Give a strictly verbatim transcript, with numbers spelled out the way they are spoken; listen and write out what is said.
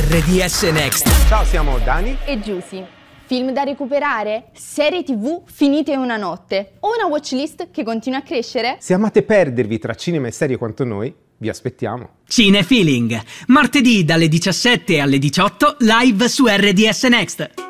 R D S Next. Ciao, siamo Dani e Giusy. Film da recuperare? Serie tv finite in una notte? O una watchlist che continua a crescere? Se amate perdervi tra cinema e serie quanto noi, vi aspettiamo. Cinefeeling, martedì dalle diciassette alle diciotto, live su R D S Next.